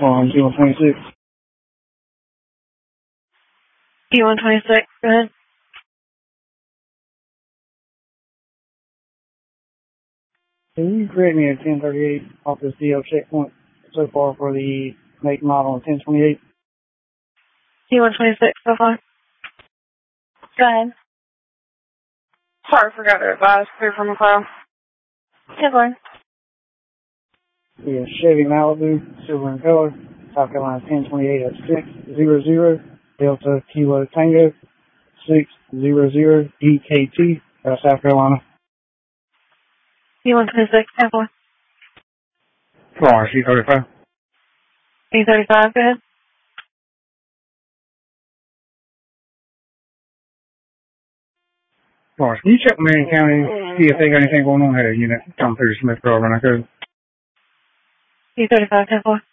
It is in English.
on T126. T126, go ahead. Can you create me a 1038 off this DL checkpoint so far for the make model 1028? T126 so far. Go ahead. Sorry, forgot to advise. Clear from the cloud. Good one. Yeah, Chevy Malibu, silver in color, South Carolina 1028 at 600, Delta Kilo Tango 600 EKT, South Carolina. T126, 10-4. Florida, C35. T35, go ahead. Florida, can you check Marion County, see if they got anything going on here, unit, come through Smithville, when I could? T35, 10-4.